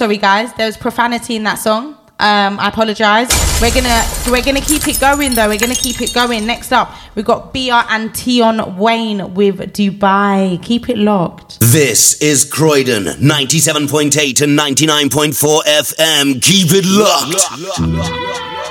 sorry guys, there was profanity in that song. I apologise. We're gonna keep it going though. We're gonna keep it going. Next up, we've got BR and Tion Wayne with Dubai. Keep it locked. This is Croydon 97.8 and 99.4 FM. Keep it locked.